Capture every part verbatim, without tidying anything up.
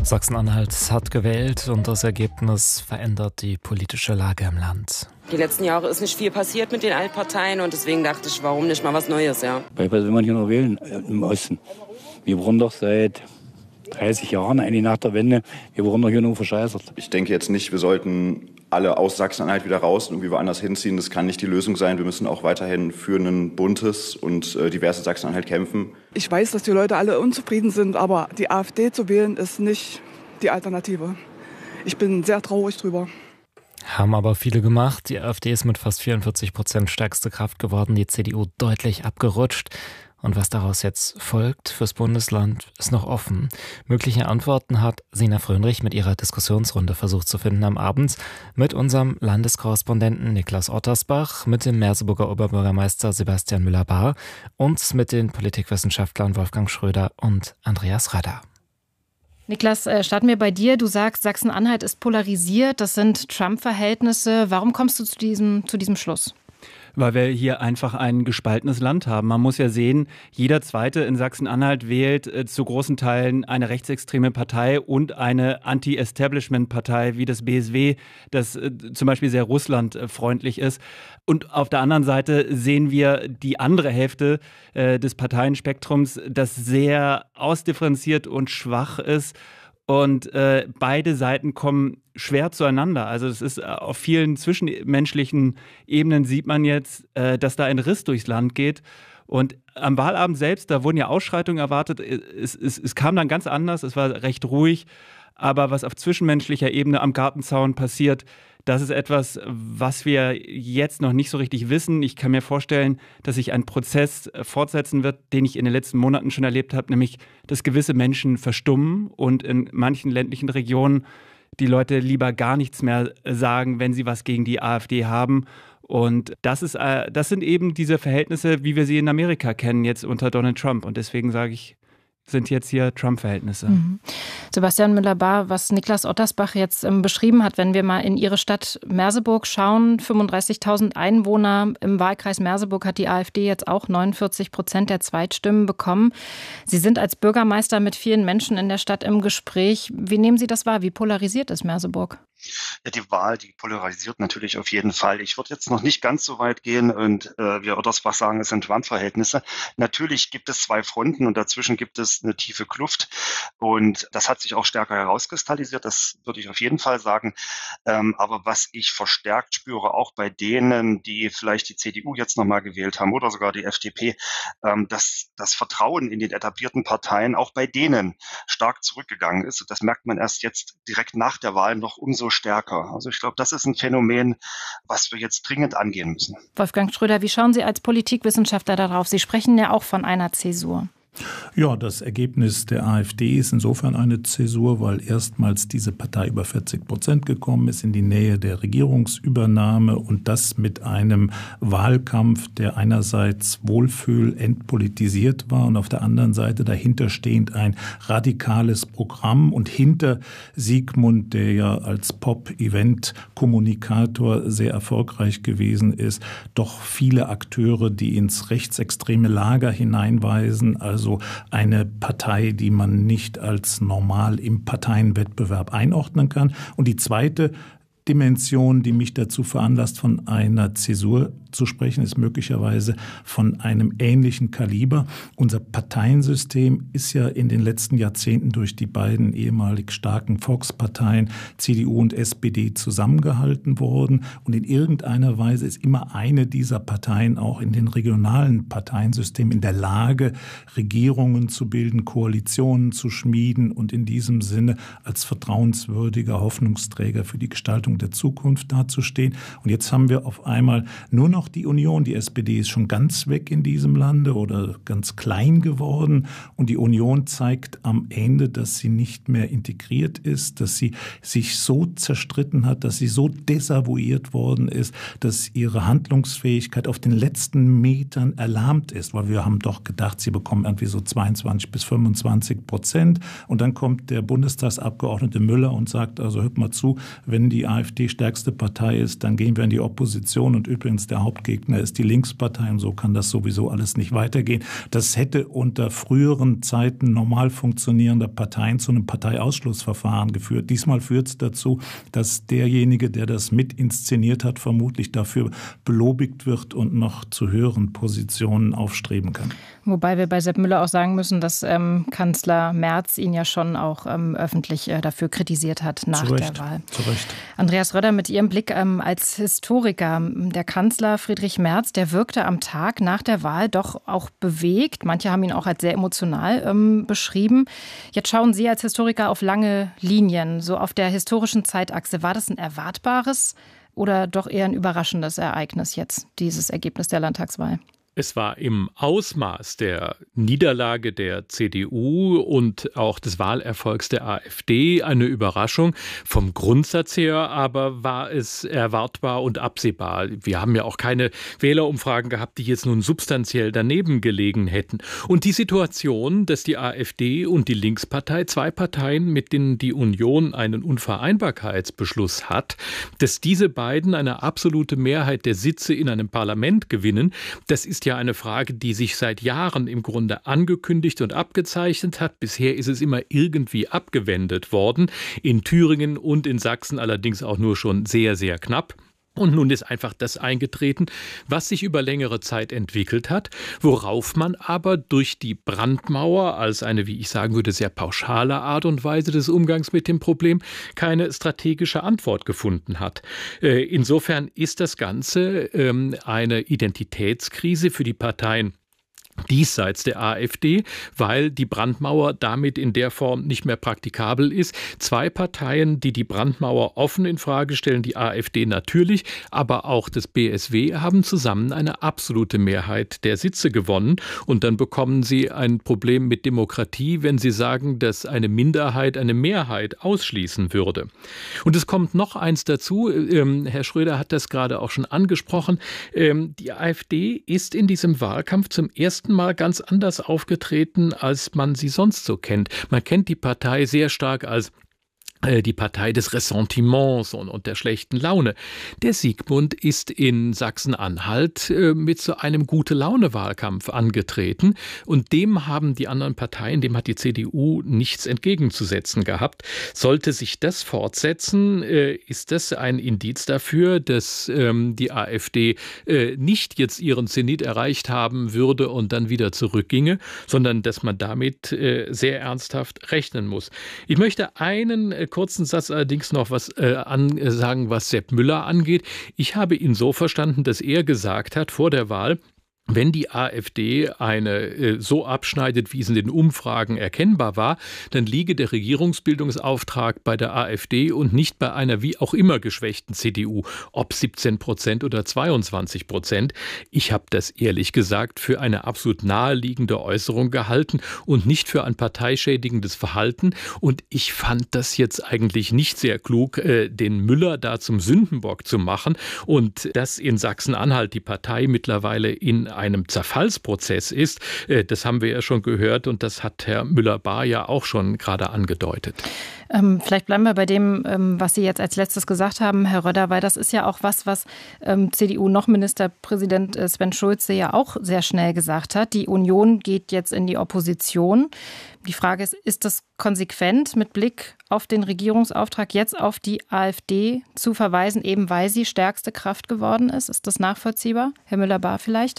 Sachsen-Anhalt hat gewählt und das Ergebnis verändert die politische Lage im Land. Die letzten Jahre ist nicht viel passiert mit den Altparteien und deswegen dachte ich, warum nicht mal was Neues, ja. Weil was will man hier noch wählen im Osten? Wir wurden doch seit dreißig Jahren, eigentlich nach der Wende, wir wurden doch hier nur verscheißert. Ich denke jetzt nicht, wir sollten alle aus Sachsen-Anhalt wieder raus und irgendwie woanders hinziehen. Das kann nicht die Lösung sein. Wir müssen auch weiterhin für ein buntes und äh, diverses Sachsen-Anhalt kämpfen. Ich weiß, dass die Leute alle unzufrieden sind, aber die AfD zu wählen ist nicht die Alternative. Ich bin sehr traurig drüber. Haben aber viele gemacht. Die AfD ist mit fast vierundvierzig Prozent stärkste Kraft geworden, die C D U deutlich abgerutscht. Und was daraus jetzt folgt fürs Bundesland, ist noch offen. Mögliche Antworten hat Sina Fröhnrich mit ihrer Diskussionsrunde versucht zu finden am Abend mit unserem Landeskorrespondenten Niklas Ottersbach, mit dem Merseburger Oberbürgermeister Sebastian Müller-Bahr und mit den Politikwissenschaftlern Wolfgang Schröder und Andreas Radder. Niklas, starten wir bei dir. Du sagst, Sachsen-Anhalt ist polarisiert, das sind Trump-Verhältnisse. Warum kommst du zu diesem, zu diesem Schluss? Weil wir hier einfach ein gespaltenes Land haben. Man muss ja sehen, jeder Zweite in Sachsen-Anhalt wählt äh, zu großen Teilen eine rechtsextreme Partei und eine Anti-Establishment-Partei wie das B S W, das äh, zum Beispiel sehr russlandfreundlich ist. Und auf der anderen Seite sehen wir die andere Hälfte äh, des Parteienspektrums, das sehr ausdifferenziert und schwach ist. Und äh, beide Seiten kommen schwer zueinander. Also es ist auf vielen zwischenmenschlichen Ebenen sieht man jetzt, äh, dass da ein Riss durchs Land geht. Und am Wahlabend selbst, da wurden ja Ausschreitungen erwartet. Es, es, es kam dann ganz anders, es war recht ruhig. Aber was auf zwischenmenschlicher Ebene am Gartenzaun passiert, das ist etwas, was wir jetzt noch nicht so richtig wissen. Ich kann mir vorstellen, dass sich ein Prozess fortsetzen wird, den ich in den letzten Monaten schon erlebt habe, nämlich, dass gewisse Menschen verstummen und in manchen ländlichen Regionen die Leute lieber gar nichts mehr sagen, wenn sie was gegen die AfD haben. Und das ist, das sind eben diese Verhältnisse, wie wir sie in Amerika kennen, jetzt unter Donald Trump. Und deswegen sage ich, sind jetzt hier Trump-Verhältnisse. Mhm. Sebastian Müller-Bahr, was Niklas Ottersbach jetzt ähm, beschrieben hat, wenn wir mal in Ihre Stadt Merseburg schauen, fünfunddreißigtausend Einwohner, im Wahlkreis Merseburg hat die AfD jetzt auch neunundvierzig Prozent der Zweitstimmen bekommen. Sie sind als Bürgermeister mit vielen Menschen in der Stadt im Gespräch. Wie nehmen Sie das wahr? Wie polarisiert ist Merseburg? Ja, die Wahl, die polarisiert natürlich auf jeden Fall. Ich würde jetzt noch nicht ganz so weit gehen und äh, wie Ottersbach sagen, es sind Trump-Verhältnisse. Natürlich gibt es zwei Fronten und dazwischen gibt es eine tiefe Kluft und das hat sich auch stärker herauskristallisiert, das würde ich auf jeden Fall sagen. Ähm, aber was ich verstärkt spüre, auch bei denen, die vielleicht die C D U jetzt nochmal gewählt haben oder sogar die F D P, ähm, dass das Vertrauen in den etablierten Parteien auch bei denen stark zurückgegangen ist. Und das merkt man erst jetzt direkt nach der Wahl noch umso stärker. Also ich glaube, das ist ein Phänomen, was wir jetzt dringend angehen müssen. Wolfgang Schröder, wie schauen Sie als Politikwissenschaftler darauf? Sie sprechen ja auch von einer Zäsur. Ja, das Ergebnis der AfD ist insofern eine Zäsur, weil erstmals diese Partei über vierzig Prozent gekommen ist in die Nähe der Regierungsübernahme und das mit einem Wahlkampf, der einerseits wohlfühl entpolitisiert war und auf der anderen Seite dahinterstehend ein radikales Programm und hinter Sigmund, der ja als Pop-Event-Kommunikator sehr erfolgreich gewesen ist, doch viele Akteure, die ins rechtsextreme Lager hineinweisen, also Also eine Partei, die man nicht als normal im Parteienwettbewerb einordnen kann. Und die zweite Dimension, die mich dazu veranlasst, von einer Zäsur zu sprechen, ist möglicherweise von einem ähnlichen Kaliber. Unser Parteiensystem ist ja in den letzten Jahrzehnten durch die beiden ehemalig starken Volksparteien C D U und S P D zusammengehalten worden. Und in irgendeiner Weise ist immer eine dieser Parteien auch in den regionalen Parteiensystemen in der Lage, Regierungen zu bilden, Koalitionen zu schmieden und in diesem Sinne als vertrauenswürdiger Hoffnungsträger für die Gestaltung der Zukunft dazustehen. Und jetzt haben wir auf einmal nur noch die Union. Die S P D ist schon ganz weg in diesem Lande oder ganz klein geworden. Und die Union zeigt am Ende, dass sie nicht mehr integriert ist, dass sie sich so zerstritten hat, dass sie so desavouiert worden ist, dass ihre Handlungsfähigkeit auf den letzten Metern erlahmt ist. Weil wir haben doch gedacht, sie bekommen irgendwie so zweiundzwanzig bis fünfundzwanzig Prozent. Und dann kommt der Bundestagsabgeordnete Müller und sagt, also hört mal zu, wenn die AfD stärkste Partei ist, dann gehen wir in die Opposition. Und übrigens der Haupt Hauptgegner ist die Linkspartei und so kann das sowieso alles nicht weitergehen. Das hätte unter früheren Zeiten normal funktionierender Parteien zu einem Parteiausschlussverfahren geführt. Diesmal führt es dazu, dass derjenige, der das mit inszeniert hat, vermutlich dafür belobigt wird und noch zu höheren Positionen aufstreben kann. Wobei wir bei Sepp Müller auch sagen müssen, dass ähm, Kanzler Merz ihn ja schon auch ähm, öffentlich äh, dafür kritisiert hat nach Zu Recht, der Wahl. zu Recht. Andreas Röder, mit Ihrem Blick ähm, als Historiker, der Kanzler Friedrich Merz, der wirkte am Tag nach der Wahl doch auch bewegt. Manche haben ihn auch als sehr emotional ähm, beschrieben. Jetzt schauen Sie als Historiker auf lange Linien, so auf der historischen Zeitachse. War das ein erwartbares oder doch eher ein überraschendes Ereignis jetzt, dieses Ergebnis der Landtagswahl? Es war im Ausmaß der Niederlage der C D U und auch des Wahlerfolgs der AfD eine Überraschung. Vom Grundsatz her aber war es erwartbar und absehbar. Wir haben ja auch keine Wählerumfragen gehabt, die jetzt nun substanziell daneben gelegen hätten. Und die Situation, dass die AfD und die Linkspartei, zwei Parteien, mit denen die Union einen Unvereinbarkeitsbeschluss hat, dass diese beiden eine absolute Mehrheit der Sitze in einem Parlament gewinnen, das ist ja eine Frage, die sich seit Jahren im Grunde angekündigt und abgezeichnet hat. Bisher ist es immer irgendwie abgewendet worden. In Thüringen und in Sachsen allerdings auch nur schon sehr, sehr knapp. Und nun ist einfach das eingetreten, was sich über längere Zeit entwickelt hat, worauf man aber durch die Brandmauer als eine, wie ich sagen würde, sehr pauschale Art und Weise des Umgangs mit dem Problem keine strategische Antwort gefunden hat. Insofern ist das Ganze eine Identitätskrise für die Parteien diesseits der AfD, weil die Brandmauer damit in der Form nicht mehr praktikabel ist. Zwei Parteien, die die Brandmauer offen in Frage stellen, die AfD natürlich, aber auch das B S W, haben zusammen eine absolute Mehrheit der Sitze gewonnen. Und dann bekommen sie ein Problem mit Demokratie, wenn sie sagen, dass eine Minderheit eine Mehrheit ausschließen würde. Und es kommt noch eins dazu, ähm, Herr Schröder hat das gerade auch schon angesprochen, ähm, die AfD ist in diesem Wahlkampf zum ersten Mal ganz anders aufgetreten, als man sie sonst so kennt. Man kennt die Partei sehr stark als die Partei des Ressentiments und, und der schlechten Laune. Der Siegmund ist in Sachsen-Anhalt äh, mit so einem Gute-Laune-Wahlkampf angetreten und dem haben die anderen Parteien, dem hat die C D U nichts entgegenzusetzen gehabt. Sollte sich das fortsetzen, äh, ist das ein Indiz dafür, dass ähm, die AfD äh, nicht jetzt ihren Zenit erreicht haben würde und dann wieder zurückginge, sondern dass man damit äh, sehr ernsthaft rechnen muss. Ich möchte einen äh, kurzen Satz allerdings noch was äh, an, äh, sagen, was Sepp Müller angeht. Ich habe ihn so verstanden, dass er gesagt hat vor der Wahl, wenn die AfD eine äh, so abschneidet, wie es in den Umfragen erkennbar war, dann liege der Regierungsbildungsauftrag bei der AfD und nicht bei einer wie auch immer geschwächten C D U, ob siebzehn Prozent oder zweiundzwanzig Prozent. Ich habe das ehrlich gesagt für eine absolut naheliegende Äußerung gehalten und nicht für ein parteischädigendes Verhalten. Und ich fand das jetzt eigentlich nicht sehr klug, äh, den Müller da zum Sündenbock zu machen und dass in Sachsen-Anhalt die Partei mittlerweile in einem Zerfallsprozess ist, das haben wir ja schon gehört und das hat Herr Müller-Bahr ja auch schon gerade angedeutet. Ähm, vielleicht bleiben wir bei dem, ähm, was Sie jetzt als letztes gesagt haben, Herr Röder, weil das ist ja auch was, was ähm, C D U-Noch-Ministerpräsident äh, Sven Schulze ja auch sehr schnell gesagt hat. Die Union geht jetzt in die Opposition. Die Frage ist, ist das konsequent mit Blick auf den Regierungsauftrag jetzt auf die AfD zu verweisen, eben weil sie stärkste Kraft geworden ist? Ist das nachvollziehbar? Herr Müller-Bahr vielleicht?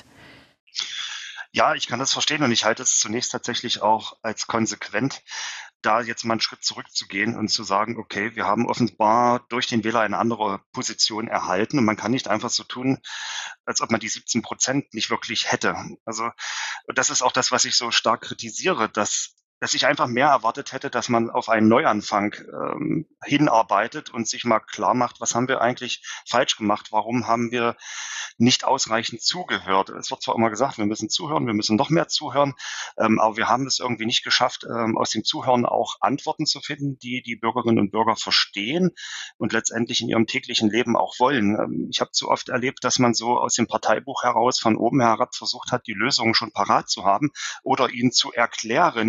Ja, ich kann das verstehen und ich halte es zunächst tatsächlich auch als konsequent, da jetzt mal einen Schritt zurückzugehen und zu sagen, okay, wir haben offenbar durch den Wähler eine andere Position erhalten und man kann nicht einfach so tun, als ob man die siebzehn Prozent nicht wirklich hätte. Also das ist auch das, was ich so stark kritisiere, dass dass ich einfach mehr erwartet hätte, dass man auf einen Neuanfang ähm, hinarbeitet und sich mal klar macht, was haben wir eigentlich falsch gemacht, warum haben wir nicht ausreichend zugehört. Es wird zwar immer gesagt, wir müssen zuhören, wir müssen noch mehr zuhören, ähm, aber wir haben es irgendwie nicht geschafft, ähm, aus dem Zuhören auch Antworten zu finden, die die Bürgerinnen und Bürger verstehen und letztendlich in ihrem täglichen Leben auch wollen. Ähm, ich habe zu oft erlebt, dass man so aus dem Parteibuch heraus von oben herab versucht hat, die Lösungen schon parat zu haben oder ihnen zu erklären,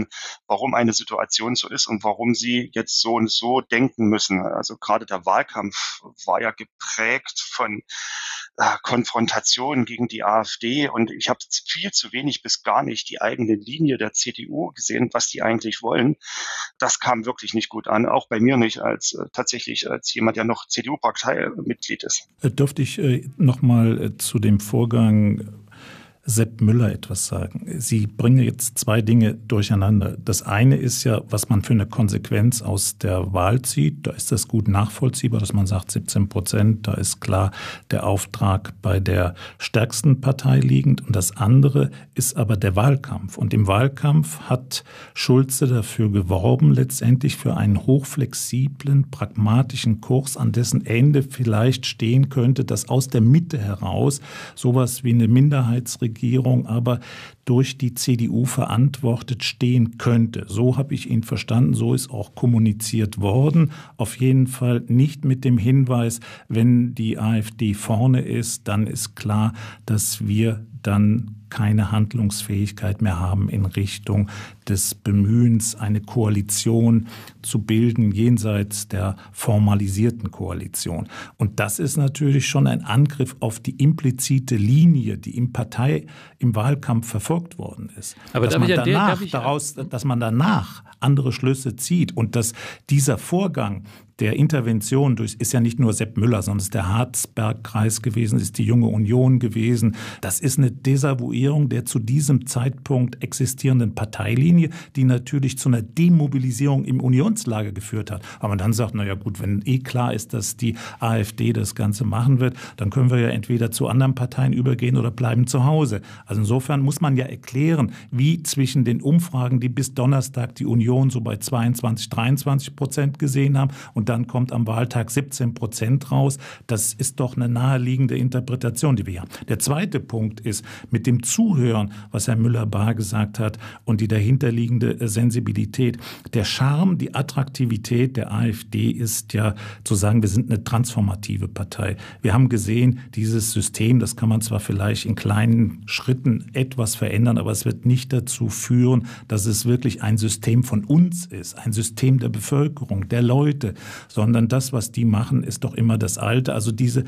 warum eine Situation so ist und warum sie jetzt so und so denken müssen. Also gerade der Wahlkampf war ja geprägt von äh, Konfrontationen gegen die AfD und ich habe viel zu wenig bis gar nicht die eigene Linie der C D U gesehen, was die eigentlich wollen. Das kam wirklich nicht gut an, auch bei mir nicht als äh, tatsächlich als jemand, der noch C D U-Parteimitglied ist. Dürfte ich äh, noch mal äh, zu dem Vorgang Sepp Müller etwas sagen. Sie bringen jetzt zwei Dinge durcheinander. Das eine ist ja, was man für eine Konsequenz aus der Wahl zieht. Da ist das gut nachvollziehbar, dass man sagt siebzehn Prozent. Da ist klar der Auftrag bei der stärksten Partei liegend. Und das andere ist aber der Wahlkampf. Und im Wahlkampf hat Schulze dafür geworben, letztendlich für einen hochflexiblen, pragmatischen Kurs, an dessen Ende vielleicht stehen könnte, dass aus der Mitte heraus sowas wie eine Minderheitsregierung aber durch die C D U verantwortet stehen könnte. So habe ich ihn verstanden, so ist auch kommuniziert worden. Auf jeden Fall nicht mit dem Hinweis, wenn die AfD vorne ist, dann ist klar, dass wir dann keine Handlungsfähigkeit mehr haben in Richtung des Bemühens, eine Koalition zu bilden, jenseits der formalisierten Koalition. Und das ist natürlich schon ein Angriff auf die implizite Linie, die im Partei, im Wahlkampf verfolgt worden ist. Aber dass man danach daraus, dass man danach andere Schlüsse zieht und dass dieser Vorgang der Intervention durch, ist ja nicht nur Sepp Müller, sondern es ist der Harzberg-Kreis gewesen, ist die Junge Union gewesen. Das ist eine Desavouierung der zu diesem Zeitpunkt existierenden Parteilinie, die natürlich zu einer Demobilisierung im Unionslager geführt hat. Aber man dann sagt, na ja gut, wenn eh klar ist, dass die AfD das Ganze machen wird, dann können wir ja entweder zu anderen Parteien übergehen oder bleiben zu Hause. Also insofern muss man ja erklären, wie zwischen den Umfragen, die bis Donnerstag die Union so bei zweiundzwanzig, dreiundzwanzig Prozent gesehen haben und dann kommt am Wahltag siebzehn Prozent raus. Das ist doch eine naheliegende Interpretation, die wir haben. Der zweite Punkt ist, mit dem Zuhören, was Herr Müller-Bahr gesagt hat und die dahinterliegende Sensibilität. Der Charme, die Attraktivität der AfD ist ja zu sagen, wir sind eine transformative Partei. Wir haben gesehen, dieses System, das kann man zwar vielleicht in kleinen Schritten etwas verändern, aber es wird nicht dazu führen, dass es wirklich ein System von uns ist, ein System der Bevölkerung, der Leute, sondern das, was die machen, ist doch immer das Alte. Also diese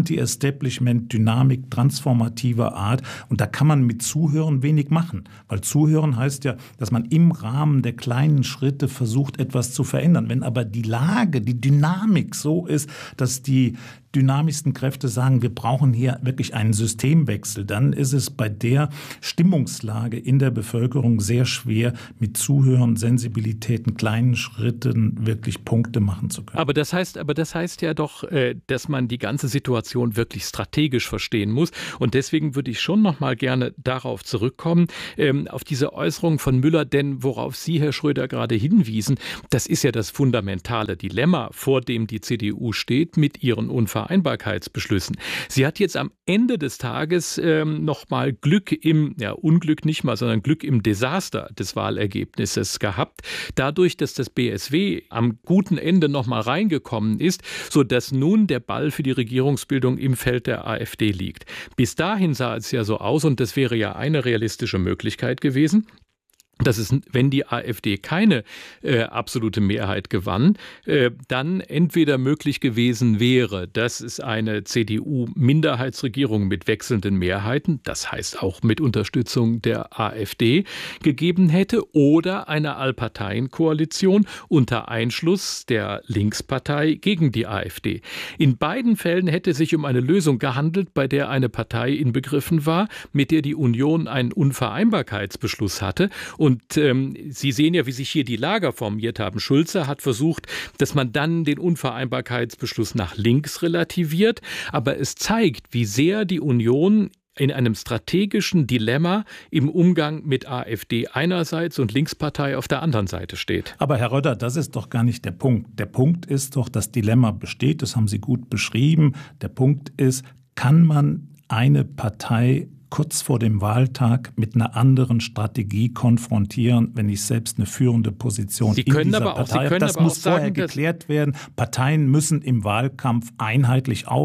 Anti-Establishment-Dynamik transformativer Art. Und da kann man mit Zuhören wenig machen. Weil Zuhören heißt ja, dass man im Rahmen der kleinen Schritte versucht, etwas zu verändern. Wenn aber die Lage, die Dynamik so ist, dass die dynamischsten Kräfte sagen, wir brauchen hier wirklich einen Systemwechsel, dann ist es bei der Stimmungslage in der Bevölkerung sehr schwer, mit Zuhören, Sensibilitäten, kleinen Schritten wirklich Punkte machen zu können. Aber das heißt, aber das heißt ja doch, dass man die ganze Situation wirklich strategisch verstehen muss. Und deswegen würde ich schon noch mal gerne darauf zurückkommen, auf diese Äußerung von Müller, denn worauf Sie, Herr Schröder, gerade hinwiesen, das ist ja das fundamentale Dilemma, vor dem die C D U steht mit ihren Unvereinbarkeitsbeschlüssen. Sie hat jetzt am Ende des Tages ähm, noch mal Glück im, ja Unglück nicht mal, sondern Glück im Desaster des Wahlergebnisses gehabt, dadurch, dass das B S W am guten Ende noch mal reingekommen ist, sodass nun der Ball für die Regierungsbildung im Feld der AfD liegt. Bis dahin sah es ja so aus, und das wäre ja eine realistische Möglichkeit gewesen, dass es, wenn die AfD keine äh, absolute Mehrheit gewann, äh, dann entweder möglich gewesen wäre, dass es eine C D U-Minderheitsregierung mit wechselnden Mehrheiten, das heißt auch mit Unterstützung der AfD, gegeben hätte, oder eine Allparteienkoalition unter Einschluss der Linkspartei gegen die AfD. In beiden Fällen hätte es sich um eine Lösung gehandelt, bei der eine Partei inbegriffen war, mit der die Union einen Unvereinbarkeitsbeschluss hatte. Und ähm, Sie sehen ja, wie sich hier die Lager formiert haben. Schulze hat versucht, dass man dann den Unvereinbarkeitsbeschluss nach links relativiert. Aber es zeigt, wie sehr die Union in einem strategischen Dilemma im Umgang mit AfD einerseits und Linkspartei auf der anderen Seite steht. Aber Herr Röder, das ist doch gar nicht der Punkt. Der Punkt ist doch, das Dilemma besteht, das haben Sie gut beschrieben. Der Punkt ist, kann man eine Partei kurz vor dem Wahltag mit einer anderen Strategie konfrontieren, wenn ich selbst eine führende Position Sie in können dieser aber Partei auch, Sie habe. Das aber muss auch sagen, vorher geklärt werden. Parteien müssen im Wahlkampf einheitlich aufstellen.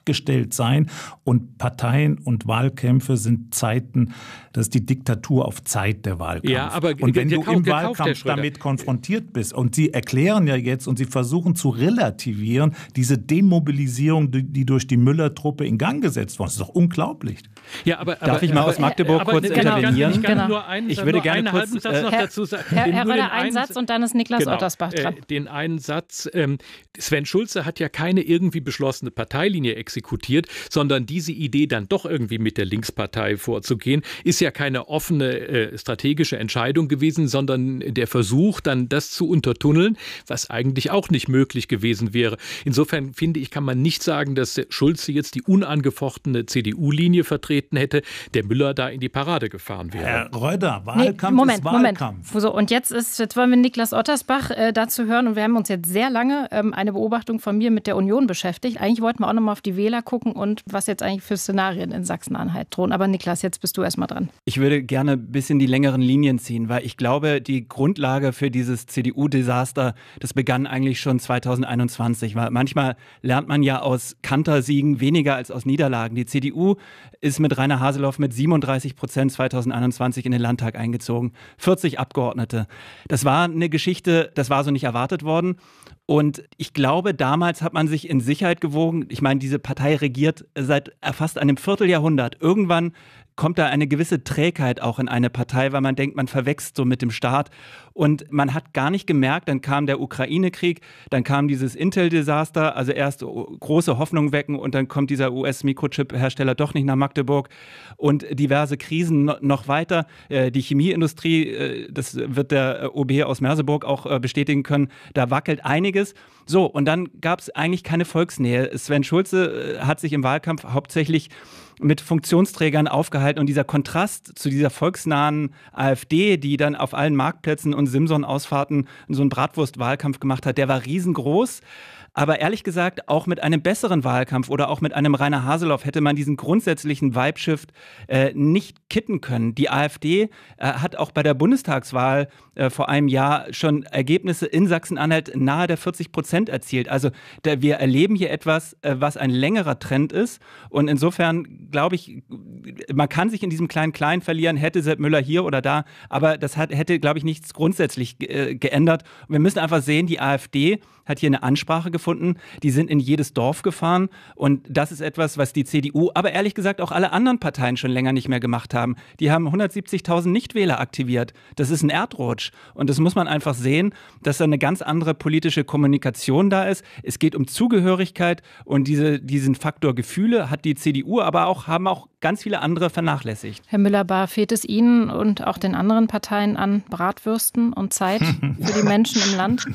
abgestellt sein. Und Parteien und Wahlkämpfe sind Zeiten, das ist die Diktatur auf Zeit der Wahlkampf. Ja, aber und wenn der, du der, im der Wahlkampf damit konfrontiert bist und sie erklären ja jetzt und sie versuchen zu relativieren, diese Demobilisierung, die durch die Müller-Truppe in Gang gesetzt worden ist, ist doch unglaublich. Ja, aber, Darf aber, ich mal aber, aus Magdeburg aber, kurz aber, intervenieren? Ich, kann genau. nur einen, ich würde nur gerne einen kurz, halben Satz noch Herr, dazu sagen. Herr, Herr Röder, einen Satz und dann ist Niklas genau, Ottersbach dran. Äh, den einen Satz. Ähm, Sven Schulze hat ja keine irgendwie beschlossene Parteilinie exekutiert, sondern diese Idee, dann doch irgendwie mit der Linkspartei vorzugehen, ist ja keine offene äh, strategische Entscheidung gewesen, sondern der Versuch, dann das zu untertunneln, was eigentlich auch nicht möglich gewesen wäre. Insofern finde ich, kann man nicht sagen, dass Schulze jetzt die unangefochtene C D U-Linie vertreten hätte, der Müller da in die Parade gefahren wäre. Herr Röder, Wahlkampf nee, Moment, ist Wahlkampf. Moment. So, und jetzt ist, jetzt wollen wir Niklas Ottersbach äh, dazu hören und wir haben uns jetzt sehr lange ähm, eine Beobachtung von mir mit der Union beschäftigt. Eigentlich wollten wir auch noch mal auf die Wähler gucken und was jetzt eigentlich für Szenarien in Sachsen-Anhalt drohen. Aber Niklas, jetzt bist du erstmal dran. Ich würde gerne ein bisschen die längeren Linien ziehen, weil ich glaube, die Grundlage für dieses C D U-Desaster, das begann eigentlich schon zweitausendeinundzwanzig. Weil manchmal lernt man ja aus Kantersiegen weniger als aus Niederlagen. Die C D U ist mit Rainer Haseloff mit siebenunddreißig Prozent zweitausendeinundzwanzig in den Landtag eingezogen. vierzig Abgeordnete. Das war eine Geschichte, das war so nicht erwartet worden. Und ich glaube, damals hat man sich in Sicherheit gewogen. Ich meine, diese Partei regiert seit fast einem Vierteljahrhundert. Irgendwann kommt da eine gewisse Trägheit auch in eine Partei, weil man denkt, man verwächst so mit dem Staat. Und man hat gar nicht gemerkt, dann kam der Ukraine-Krieg, dann kam dieses Intel-Desaster, also erst große Hoffnung wecken und dann kommt dieser U S-Mikrochip-Hersteller doch nicht nach Magdeburg und diverse Krisen noch weiter. Die Chemieindustrie, das wird der O B aus Merseburg auch bestätigen können, da wackelt einiges. So, und dann gab es eigentlich keine Volksnähe. Sven Schulze hat sich im Wahlkampf hauptsächlich mit Funktionsträgern aufgehalten und dieser Kontrast zu dieser volksnahen AfD, die dann auf allen Marktplätzen und Simson-Ausfahrten so einen Bratwurst-Wahlkampf gemacht hat, der war riesengroß. Aber ehrlich gesagt, auch mit einem besseren Wahlkampf oder auch mit einem Rainer Haseloff hätte man diesen grundsätzlichen Vibe-Shift äh, nicht kitten können. Die AfD äh, hat auch bei der Bundestagswahl äh, vor einem Jahr schon Ergebnisse in Sachsen-Anhalt nahe der vierzig Prozent erzielt. Also da, wir erleben hier etwas, äh, was ein längerer Trend ist. Und insofern glaube ich, man kann sich in diesem Klein-Klein verlieren, hätte Sepp Müller hier oder da. Aber das hat, hätte, glaube ich, nichts grundsätzlich äh, geändert. Und wir müssen einfach sehen, die AfD hat hier eine Ansprache gefunden. Die sind in jedes Dorf gefahren. Und das ist etwas, was die C D U, aber ehrlich gesagt auch alle anderen Parteien schon länger nicht mehr gemacht haben. Die haben hundertsiebzigtausend Nichtwähler aktiviert. Das ist ein Erdrutsch. Und das muss man einfach sehen, dass da eine ganz andere politische Kommunikation da ist. Es geht um Zugehörigkeit und diese, diesen Faktor Gefühle hat die C D U, aber auch haben auch ganz viele andere vernachlässigt. Herr Müller-Bahr, fehlt es Ihnen und auch den anderen Parteien an Bratwürsten und Zeit für die Menschen im Land?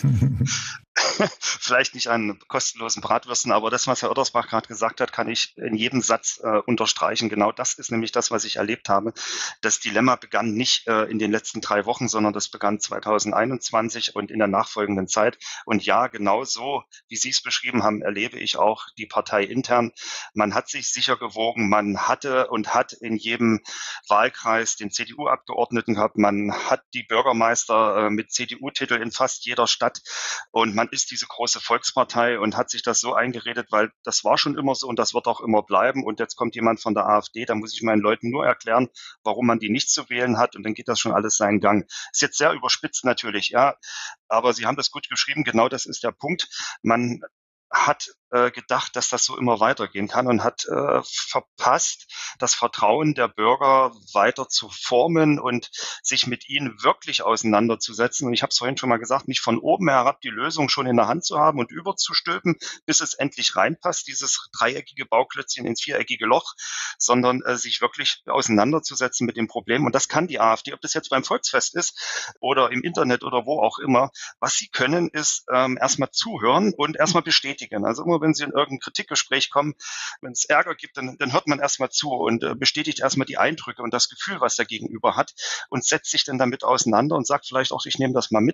Vielleicht nicht an kostenlosen Bratwürsten, aber das, was Herr Ottersbach gerade gesagt hat, kann ich in jedem Satz äh, unterstreichen. Genau das ist nämlich das, was ich erlebt habe. Das Dilemma begann nicht äh, in den letzten drei Wochen, sondern das begann zweitausendeinundzwanzig und in der nachfolgenden Zeit. Und ja, genau so, wie Sie es beschrieben haben, erlebe ich auch die Partei intern. Man hat sich sicher gewogen, man hatte und hat in jedem Wahlkreis den C D U-Abgeordneten gehabt, man hat die Bürgermeister äh, mit C D U-Titel in fast jeder Stadt und man ist diese große Volkspartei und hat sich das so eingeredet, weil das war schon immer so und das wird auch immer bleiben. Und jetzt kommt jemand von der AfD, da muss ich meinen Leuten nur erklären, warum man die nicht zu wählen hat und dann geht das schon alles seinen Gang. Ist jetzt sehr überspitzt natürlich, ja, aber Sie haben das gut geschrieben, genau das ist der Punkt. Man hat äh, gedacht, dass das so immer weitergehen kann und hat äh, verpasst, das Vertrauen der Bürger weiter zu formen und sich mit ihnen wirklich auseinanderzusetzen. Und ich habe es vorhin schon mal gesagt, nicht von oben herab die Lösung schon in der Hand zu haben und überzustülpen, bis es endlich reinpasst, dieses dreieckige Bauklötzchen ins viereckige Loch, sondern äh, sich wirklich auseinanderzusetzen mit dem Problem. Und das kann die AfD, ob das jetzt beim Volksfest ist oder im Internet oder wo auch immer. Was sie können, ist ähm, erstmal zuhören und erstmal bestätigen. Also immer, wenn Sie in irgendein Kritikgespräch kommen, wenn es Ärger gibt, dann, dann hört man erstmal zu und äh, bestätigt erstmal die Eindrücke und das Gefühl, was der Gegenüber hat und setzt sich dann damit auseinander und sagt vielleicht auch, ich nehme das mal mit.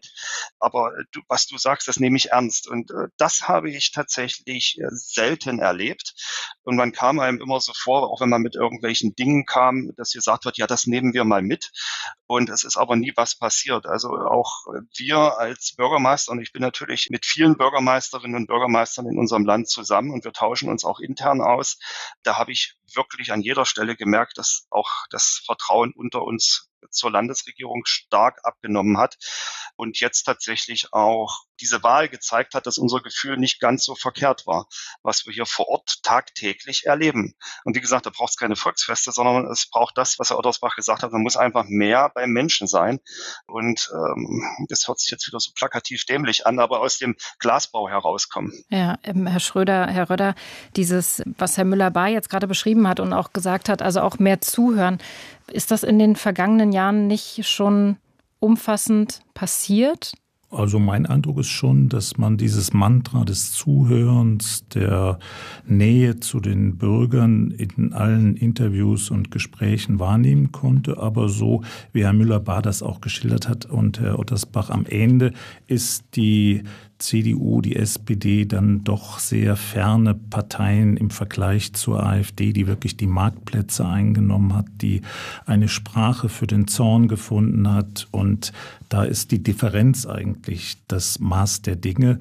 Aber du, was du sagst, das nehme ich ernst. Und äh, das habe ich tatsächlich äh, selten erlebt. Und man kam einem immer so vor, auch wenn man mit irgendwelchen Dingen kam, dass gesagt wird, ja, das nehmen wir mal mit. Und es ist aber nie was passiert. Also auch wir als Bürgermeister, und ich bin natürlich mit vielen Bürgermeisterinnen und Bürgermeistern in unserem Land zusammen und wir tauschen uns auch intern aus. Da habe ich wirklich an jeder Stelle gemerkt, dass auch das Vertrauen unter uns zur Landesregierung stark abgenommen hat und jetzt tatsächlich auch diese Wahl gezeigt hat, dass unser Gefühl nicht ganz so verkehrt war, was wir hier vor Ort tagtäglich erleben. Und wie gesagt, da braucht es keine Volksfeste, sondern es braucht das, was Herr Ottersbach gesagt hat, man muss einfach mehr beim Menschen sein. Und ähm, das hört sich jetzt wieder so plakativ dämlich an, aber aus dem Glasbau herauskommen. Ja, ähm, Herr Schröder, Herr Röder, dieses, was Herr Müller-Bahr jetzt gerade beschrieben hat und auch gesagt hat, also auch mehr zuhören, ist das in den vergangenen Jahren nicht schon umfassend passiert? Also mein Eindruck ist schon, dass man dieses Mantra des Zuhörens, der Nähe zu den Bürgern in allen Interviews und Gesprächen wahrnehmen konnte. Aber so, wie Herr Müller-Bahr das auch geschildert hat und Herr Ottersbach, am Ende ist die C D U, die S P D dann doch sehr ferne Parteien im Vergleich zur AfD, die wirklich die Marktplätze eingenommen hat, die eine Sprache für den Zorn gefunden hat. Und da ist die Differenz eigentlich das Maß der Dinge.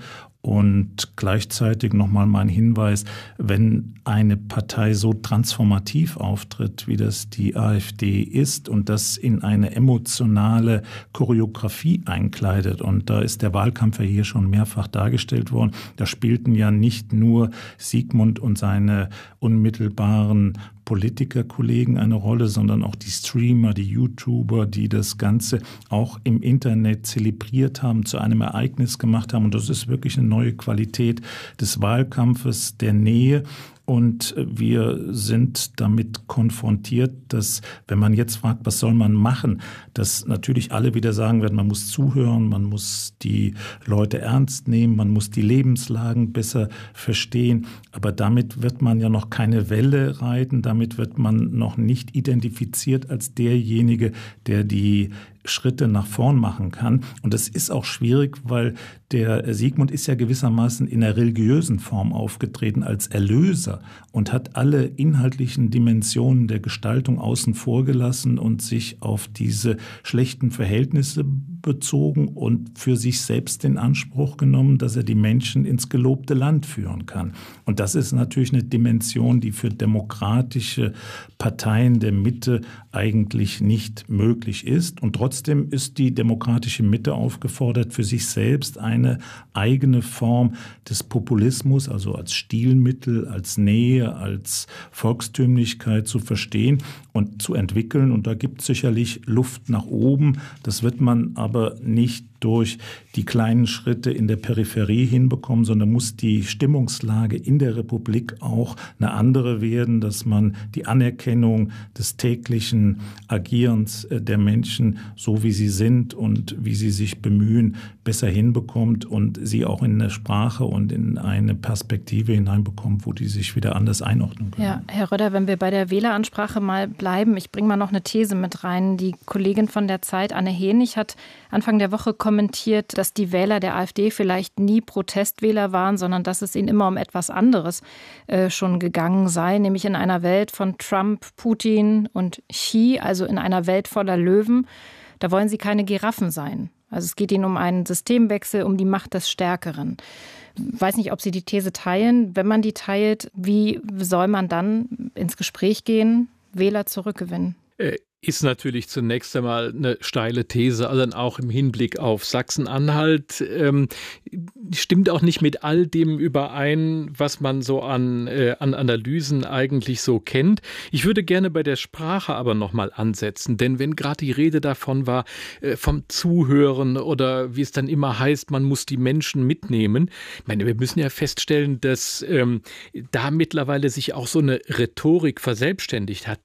Und gleichzeitig nochmal mein Hinweis, wenn eine Partei so transformativ auftritt, wie das die AfD ist und das in eine emotionale Choreografie einkleidet, und da ist der Wahlkampf ja hier schon mehrfach dargestellt worden, da spielten ja nicht nur Sigmund und seine unmittelbaren Politikerkollegen eine Rolle, sondern auch die Streamer, die YouTuber, die das Ganze auch im Internet zelebriert haben, zu einem Ereignis gemacht haben. Und das ist wirklich eine neue Qualität des Wahlkampfes, der Nähe. Und wir sind damit konfrontiert, dass, wenn man jetzt fragt, was soll man machen, dass natürlich alle wieder sagen werden, man muss zuhören, man muss die Leute ernst nehmen, man muss die Lebenslagen besser verstehen. Aber damit wird man ja noch keine Welle reiten, damit wird man noch nicht identifiziert als derjenige, der die Schritte nach vorn machen kann. Und das ist auch schwierig, weil der Sigmund ist ja gewissermaßen in der religiösen Form aufgetreten als Erlöser und hat alle inhaltlichen Dimensionen der Gestaltung außen vor gelassen und sich auf diese schlechten Verhältnisse bezogen und für sich selbst in Anspruch genommen, dass er die Menschen ins gelobte Land führen kann. Und das ist natürlich eine Dimension, die für demokratische Parteien der Mitte eigentlich nicht möglich ist. Und trotzdem ist die demokratische Mitte aufgefordert, für sich selbst eine eigene Form des Populismus, also als Stilmittel, als Nähe, als Volkstümlichkeit zu verstehen und zu entwickeln. Und da gibt es sicherlich Luft nach oben. Das wird man aber nicht durch die kleinen Schritte in der Peripherie hinbekommen, sondern muss die Stimmungslage in der Republik auch eine andere werden, dass man die Anerkennung des täglichen Agierens der Menschen, so wie sie sind und wie sie sich bemühen, besser hinbekommt und sie auch in eine Sprache und in eine Perspektive hineinbekommt, wo die sich wieder anders einordnen können. Ja, Herr Röder, wenn wir bei der Wähleransprache mal bleiben, ich bringe mal noch eine These mit rein. Die Kollegin von der Zeit, Anne Henig, hat Anfang der Woche kommentiert, dass die Wähler der AfD vielleicht nie Protestwähler waren, sondern dass es ihnen immer um etwas anderes äh, schon gegangen sei, nämlich in einer Welt von Trump, Putin und Xi, also in einer Welt voller Löwen. Da wollen sie keine Giraffen sein. Also es geht ihnen um einen Systemwechsel, um die Macht des Stärkeren. Ich weiß nicht, ob Sie die These teilen. Wenn man die teilt, wie soll man dann ins Gespräch gehen, Wähler zurückgewinnen? Äh. Ist natürlich zunächst einmal eine steile These, also auch im Hinblick auf Sachsen-Anhalt. Ähm, stimmt auch nicht mit all dem überein, was man so an, äh, an Analysen eigentlich so kennt. Ich würde gerne bei der Sprache aber nochmal ansetzen, denn wenn gerade die Rede davon war, äh, vom Zuhören oder wie es dann immer heißt, man muss die Menschen mitnehmen. Ich meine, wir müssen ja feststellen, dass ähm, da mittlerweile sich auch so eine Rhetorik verselbstständigt hat, die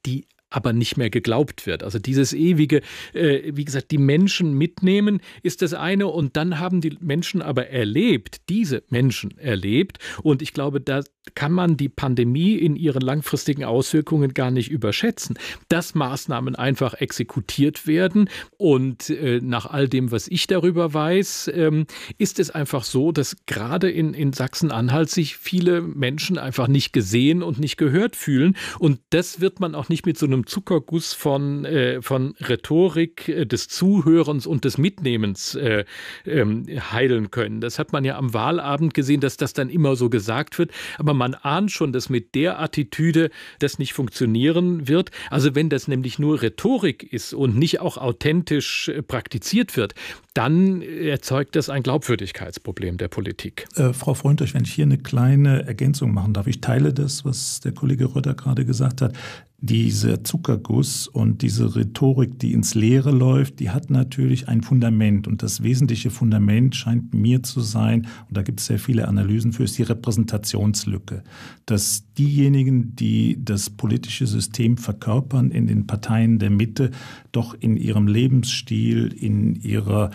aber nicht mehr geglaubt wird. Also dieses ewige, äh, wie gesagt, die Menschen mitnehmen ist das eine und dann haben die Menschen aber erlebt, diese Menschen erlebt und ich glaube, da kann man die Pandemie in ihren langfristigen Auswirkungen gar nicht überschätzen, dass Maßnahmen einfach exekutiert werden und äh, nach all dem, was ich darüber weiß, ähm, ist es einfach so, dass gerade in, in Sachsen-Anhalt sich viele Menschen einfach nicht gesehen und nicht gehört fühlen und das wird man auch nicht mit so einem Zuckerguss von, äh, von Rhetorik äh, des Zuhörens und des Mitnehmens äh, ähm, heilen können. Das hat man ja am Wahlabend gesehen, dass das dann immer so gesagt wird, aber man ahnt schon, dass mit der Attitüde das nicht funktionieren wird. Also wenn das nämlich nur Rhetorik ist und nicht auch authentisch äh, praktiziert wird, dann erzeugt das ein Glaubwürdigkeitsproblem der Politik. Äh, Frau Freundlich, wenn ich hier eine kleine Ergänzung machen darf. Ich teile das, was der Kollege Rötter gerade gesagt hat. Dieser Zuckerguss und diese Rhetorik, die ins Leere läuft, die hat natürlich ein Fundament. Und das wesentliche Fundament scheint mir zu sein, und da gibt es sehr viele Analysen für, ist die Repräsentationslücke. Dass diejenigen, die das politische System verkörpern in den Parteien der Mitte, doch in ihrem Lebensstil, in ihrer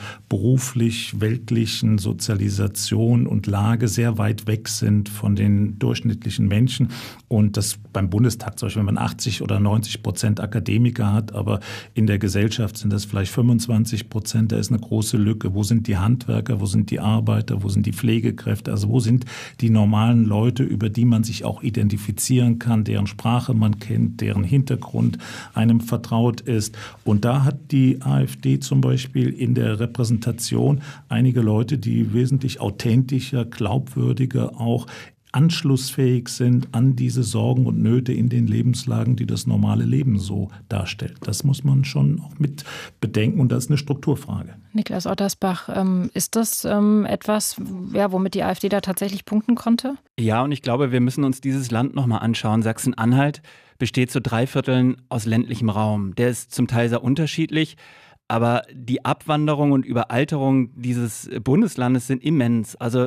beruflich-weltlichen Sozialisation und Lage sehr weit weg sind von den durchschnittlichen Menschen. Und das beim Bundestag, zum Beispiel, wenn man achtzig oder neunzig Prozent Akademiker hat, aber in der Gesellschaft sind das vielleicht fünfundzwanzig Prozent, da ist eine große Lücke. Wo sind die Handwerker, wo sind die Arbeiter, wo sind die Pflegekräfte? Also wo sind die normalen Leute, über die man sich auch identifizieren kann, deren Sprache man kennt, deren Hintergrund einem vertraut ist. Und da hat die AfD zum Beispiel in der Repräsentation einige Leute, die wesentlich authentischer, glaubwürdiger auch anschlussfähig sind an diese Sorgen und Nöte in den Lebenslagen, die das normale Leben so darstellt. Das muss man schon auch mit bedenken und das ist eine Strukturfrage. Niklas Ottersbach, ähm, ist das ähm, etwas, ja, womit die AfD da tatsächlich punkten konnte? Ja, und ich glaube, wir müssen uns dieses Land nochmal anschauen. Sachsen-Anhalt besteht zu drei Vierteln aus ländlichem Raum. Der ist zum Teil sehr unterschiedlich. Aber die Abwanderung und Überalterung dieses Bundeslandes sind immens. Also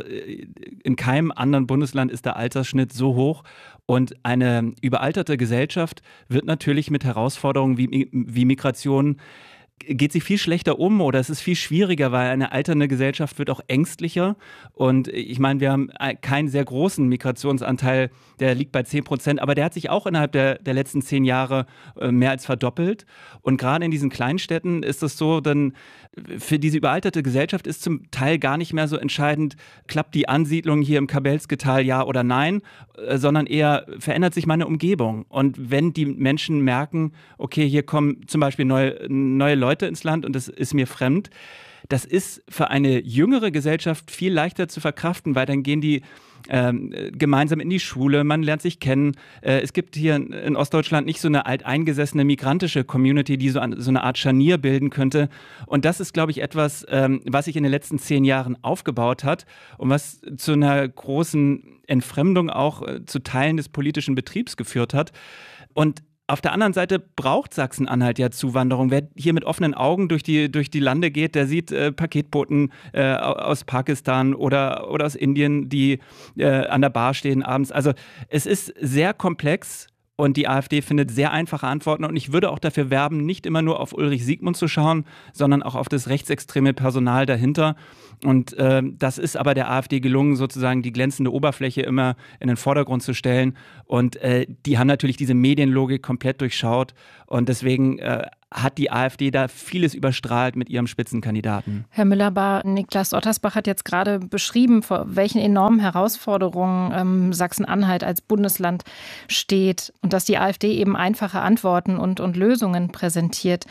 in keinem anderen Bundesland ist der Altersschnitt so hoch. Und eine überalterte Gesellschaft wird natürlich mit Herausforderungen wie, wie Migration, geht sie viel schlechter um oder es ist viel schwieriger, weil eine alternde Gesellschaft wird auch ängstlicher. Und ich meine, wir haben keinen sehr großen Migrationsanteil, der liegt bei zehn Prozent, aber der hat sich auch innerhalb der, der letzten zehn Jahre mehr als verdoppelt. Und gerade in diesen Kleinstädten ist es so, dann für diese überalterte Gesellschaft ist zum Teil gar nicht mehr so entscheidend, klappt die Ansiedlung hier im Kabelsketal ja oder nein, sondern eher verändert sich meine Umgebung. Und wenn die Menschen merken, okay, hier kommen zum Beispiel neue, neue Leute ins Land und das ist mir fremd, das ist für eine jüngere Gesellschaft viel leichter zu verkraften, weil dann gehen die Ähm, gemeinsam in die Schule, man lernt sich kennen. Äh, es gibt hier in Ostdeutschland nicht so eine alteingesessene migrantische Community, die so, an, so eine Art Scharnier bilden könnte. Und das ist, glaube ich, etwas, ähm, was sich in den letzten zehn Jahren aufgebaut hat und was zu einer großen Entfremdung auch äh, zu Teilen des politischen Betriebs geführt hat. Und auf der anderen Seite braucht Sachsen-Anhalt ja Zuwanderung. Wer hier mit offenen Augen durch die, durch die Lande geht, der sieht äh, Paketboten äh, aus Pakistan oder, oder aus Indien, die äh, an der Bar stehen abends. Also es ist sehr komplex. Und die AfD findet sehr einfache Antworten. Und ich würde auch dafür werben, nicht immer nur auf Ulrich Siegmund zu schauen, sondern auch auf das rechtsextreme Personal dahinter. Und äh, das ist aber der AfD gelungen, sozusagen die glänzende Oberfläche immer in den Vordergrund zu stellen. Und äh, die haben natürlich diese Medienlogik komplett durchschaut. Und deswegen äh, hat die AfD da vieles überstrahlt mit ihrem Spitzenkandidaten. Herr Müller-Bahr, Niklas Ottersbach hat jetzt gerade beschrieben, vor welchen enormen Herausforderungen ähm, Sachsen-Anhalt als Bundesland steht und dass die AfD eben einfache Antworten und, und Lösungen präsentiert.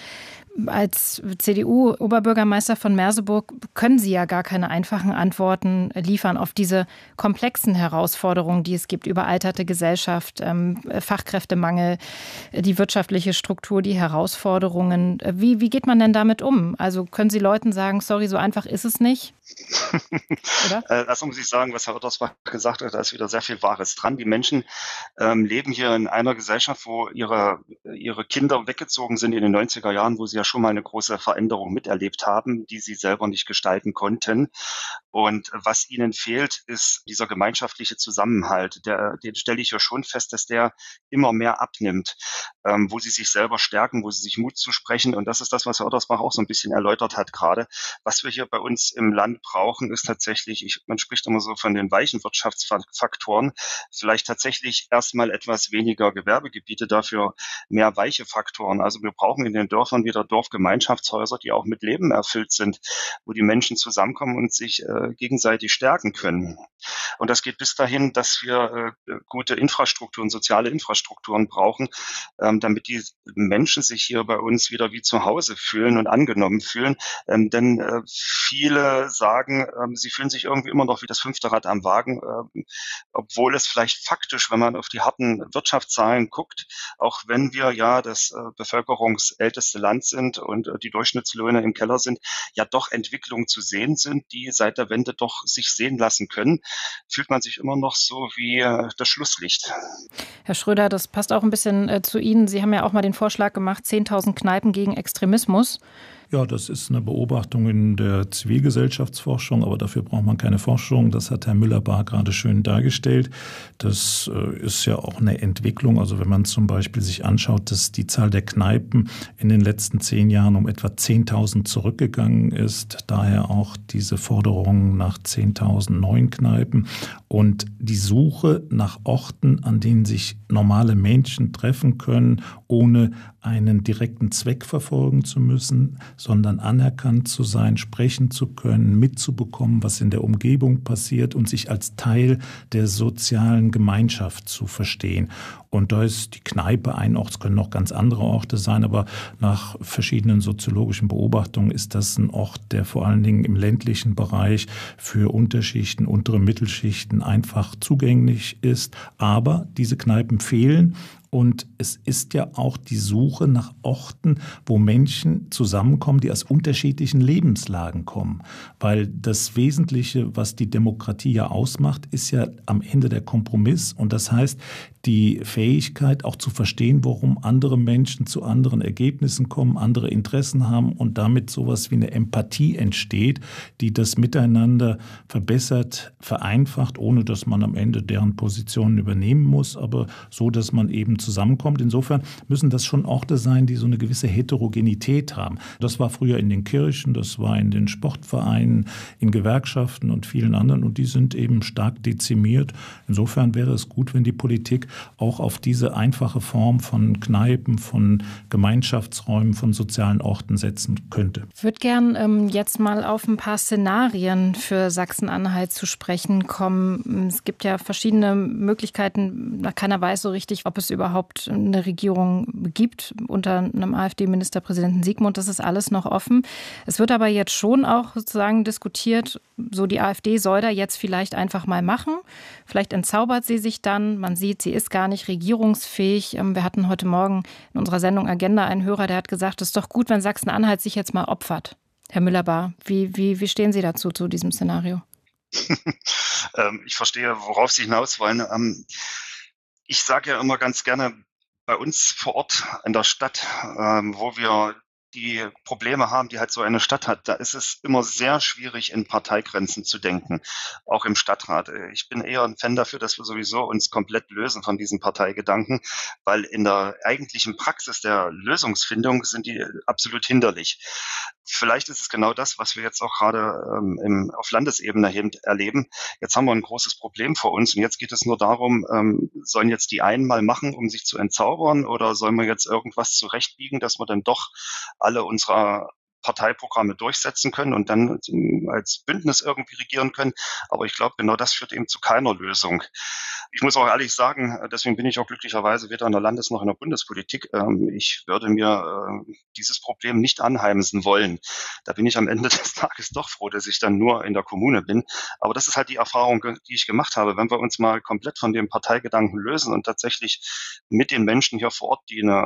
Als C D U-Oberbürgermeister von Merseburg können Sie ja gar keine einfachen Antworten liefern auf diese komplexen Herausforderungen, die es gibt. Überalterte Gesellschaft, ähm, Fachkräftemangel, die wirtschaftliche Struktur, die Herausforderungen. Wie, wie geht man denn damit um? Also können Sie Leuten sagen, sorry, so einfach ist es nicht? Oder? äh, das muss ich sagen, was Herr Ottersbach gesagt hat, da ist wieder sehr viel Wahres dran. Die Menschen ähm, leben hier in einer Gesellschaft, wo ihre, ihre Kinder weggezogen sind in den neunziger Jahren, wo sie ja schon mal eine große Veränderung miterlebt haben, die sie selber nicht gestalten konnten. Und was ihnen fehlt, ist dieser gemeinschaftliche Zusammenhalt. Der, den stelle ich ja schon fest, dass der immer mehr abnimmt, ähm, wo sie sich selber stärken, wo sie sich Mut zusprechen. Und das ist das, was Herr Ottersbach auch so ein bisschen erläutert hat gerade. Was wir hier bei uns im Land brauchen, ist tatsächlich, ich, man spricht immer so von den weichen Wirtschaftsfaktoren, vielleicht tatsächlich erstmal etwas weniger Gewerbegebiete, dafür mehr weiche Faktoren. Also wir brauchen in den Dörfern wieder Dorfgemeinschaftshäuser, die auch mit Leben erfüllt sind, wo die Menschen zusammenkommen und sich äh, gegenseitig stärken können. Und das geht bis dahin, dass wir äh, gute Infrastrukturen, soziale Infrastrukturen brauchen, ähm, damit die Menschen sich hier bei uns wieder wie zu Hause fühlen und angenommen fühlen. Ähm, denn äh, viele sagen, ähm, sie fühlen sich irgendwie immer noch wie das fünfte Rad am Wagen, äh, obwohl es vielleicht faktisch, wenn man auf die harten Wirtschaftszahlen guckt, auch wenn wir ja das äh, bevölkerungsälteste Land sind und äh, die Durchschnittslöhne im Keller sind, ja doch Entwicklungen zu sehen sind, die seit der Wende doch sich sehen lassen können, fühlt man sich immer noch so wie äh, das Schlusslicht. Herr Schröder, das passt auch ein bisschen äh, zu Ihnen. Sie haben ja auch mal den Vorschlag gemacht, zehntausend Kneipen gegen Extremismus. Ja, das ist eine Beobachtung in der Zivilgesellschaftsforschung, aber dafür braucht man keine Forschung. Das hat Herr Müller-Bahr gerade schön dargestellt. Das ist ja auch eine Entwicklung. Also wenn man zum Beispiel sich anschaut, dass die Zahl der Kneipen in den letzten zehn Jahren um etwa zehntausend zurückgegangen ist. Daher auch diese Forderung nach zehntausend neuen Kneipen. Und die Suche nach Orten, an denen sich normale Menschen treffen können, ohne einen direkten Zweck verfolgen zu müssen, sondern anerkannt zu sein, sprechen zu können, mitzubekommen, was in der Umgebung passiert und sich als Teil der sozialen Gemeinschaft zu verstehen. Und da ist die Kneipe ein Ort, es können auch ganz andere Orte sein, aber nach verschiedenen soziologischen Beobachtungen ist das ein Ort, der vor allen Dingen im ländlichen Bereich für Unterschichten, untere Mittelschichten einfach zugänglich ist. Aber diese Kneipen fehlen. Und es ist ja auch die Suche nach Orten, wo Menschen zusammenkommen, die aus unterschiedlichen Lebenslagen kommen. Weil das Wesentliche, was die Demokratie ja ausmacht, ist ja am Ende der Kompromiss. Und das heißt, die Fähigkeit auch zu verstehen, warum andere Menschen zu anderen Ergebnissen kommen, andere Interessen haben und damit sowas wie eine Empathie entsteht, die das Miteinander verbessert, vereinfacht, ohne dass man am Ende deren Positionen übernehmen muss, aber so, dass man eben zusammenkommt. Insofern müssen das schon Orte sein, die so eine gewisse Heterogenität haben. Das war früher in den Kirchen, das war in den Sportvereinen, in Gewerkschaften und vielen anderen und die sind eben stark dezimiert. Insofern wäre es gut, wenn die Politik auch auf diese einfache Form von Kneipen, von Gemeinschaftsräumen, von sozialen Orten setzen könnte. Ich würde gern ähm, jetzt mal auf ein paar Szenarien für Sachsen-Anhalt zu sprechen kommen. Es gibt ja verschiedene Möglichkeiten. Keiner weiß so richtig, ob es überhaupt eine Regierung gibt unter einem AfD-Ministerpräsidenten Sigmund. Das ist alles noch offen. Es wird aber jetzt schon auch sozusagen diskutiert, so die AfD soll da jetzt vielleicht einfach mal machen. Vielleicht entzaubert sie sich dann. Man sieht, sie ist gar nicht regierungsfähig. Wir hatten heute Morgen in unserer Sendung Agenda einen Hörer, der hat gesagt, es ist doch gut, wenn Sachsen-Anhalt sich jetzt mal opfert. Herr Müller-Bahr, wie, wie, wie stehen Sie dazu, zu diesem Szenario? Ich verstehe, worauf Sie hinaus wollen. Ich sage ja immer ganz gerne, bei uns vor Ort in der Stadt, wo wir die Probleme haben, die halt so eine Stadt hat, da ist es immer sehr schwierig, in Parteigrenzen zu denken, auch im Stadtrat. Ich bin eher ein Fan dafür, dass wir sowieso uns komplett lösen von diesen Parteigedanken, weil in der eigentlichen Praxis der Lösungsfindung sind die absolut hinderlich. Vielleicht ist es genau das, was wir jetzt auch gerade ähm, im, auf Landesebene erleben. Jetzt haben wir ein großes Problem vor uns und jetzt geht es nur darum, ähm, sollen jetzt die einen mal machen, um sich zu entzaubern oder sollen wir jetzt irgendwas zurechtbiegen, dass wir dann doch alle unserer Parteiprogramme durchsetzen können und dann als Bündnis irgendwie regieren können. Aber ich glaube, genau das führt eben zu keiner Lösung. Ich muss auch ehrlich sagen, deswegen bin ich auch glücklicherweise weder in der Landes- noch in der Bundespolitik. Ich würde mir dieses Problem nicht anheimsen wollen. Da bin ich am Ende des Tages doch froh, dass ich dann nur in der Kommune bin. Aber das ist halt die Erfahrung, die ich gemacht habe. Wenn wir uns mal komplett von dem Parteigedanken lösen und tatsächlich mit den Menschen hier vor Ort, die eine